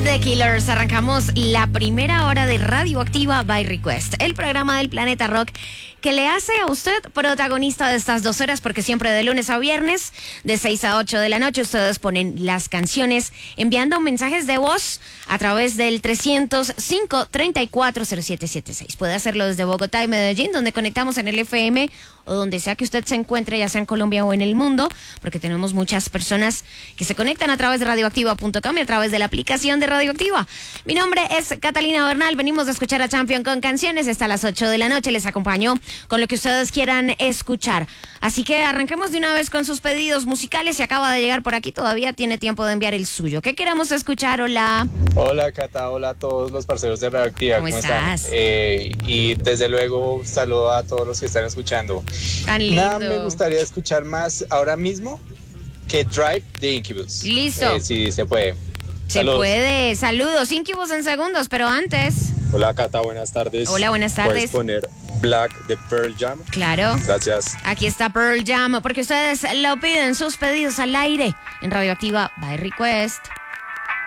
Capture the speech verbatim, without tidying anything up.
The Killers. Arrancamos la primera hora de Radioactiva by Request, el programa del Planeta Rock que le hace a usted protagonista de estas dos horas, porque siempre de lunes a viernes, de seis a ocho de la noche, ustedes ponen las canciones enviando mensajes de voz a través del trescientos cinco, treinta y cuatro, cero siete siete seis. Puede hacerlo desde Bogotá y Medellín, donde conectamos en el F M, o donde sea que usted se encuentre, ya sea en Colombia o en el mundo, porque tenemos muchas personas que se conectan a través de radioactiva punto com y a través de la aplicación de Radioactiva. Mi nombre es Catalina Bernal, venimos de escuchar a Champion con canciones hasta las ocho de la noche, les acompaño con lo que ustedes quieran escuchar. Así que arranquemos de una vez con sus pedidos musicales. Si acaba de llegar por aquí, todavía tiene tiempo de enviar el suyo. ¿Qué queremos escuchar? Hola. Hola, Cata. Hola a todos los parceros de Radioactiva. ¿Cómo, ¿Cómo estás? Están? Eh, y desde luego, saludo a todos los que están escuchando. Tan lindo. Nada me gustaría escuchar más ahora mismo que Drive de Incubus. Listo. Eh, si se puede. Se Saludos. puede. Saludos. Incubus en segundos, pero antes. Hola, Cata. Buenas tardes. Hola, buenas tardes. ¿Puedes poner Black de Pearl Jam? Claro. Gracias. Aquí está Pearl Jam, porque ustedes lo piden, sus pedidos al aire en Radioactiva by Request.